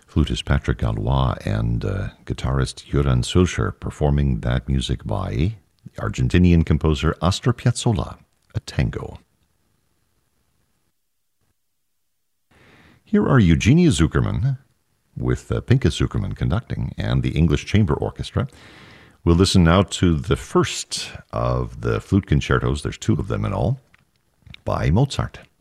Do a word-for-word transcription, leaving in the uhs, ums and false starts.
Flutist Patrick Galois and uh, guitarist Göran Sulcher performing that music by the Argentinian composer Astor Piazzolla, a tango. Here are Eugenia Zuckerman with uh, Pinka Zuckerman conducting and the English Chamber Orchestra. We'll listen now to the first of the flute concertos, there's two of them in all, by Mozart.